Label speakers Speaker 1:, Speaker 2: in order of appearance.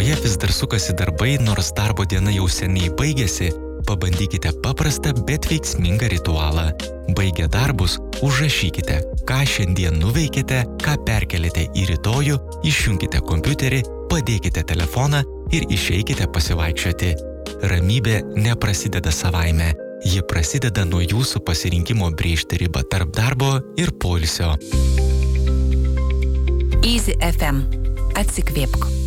Speaker 1: galvoje vis dar sukasi darbai, nors darbo diena jau seniai baigėsi, pabandykite paprastą, bet veiksmingą ritualą. Baigę darbus, užrašykite, ką šiandien nuveikėte, ką perkelite į rytojų, išjunkite kompiuterį, padėkite telefoną ir išeikite pasivaikščioti. Ramybė neprasideda savaime. Ji prasideda nuo jūsų pasirinkimo brėžti ribą tarp darbo ir poilsio.
Speaker 2: Easy FM. Atsikvėpk.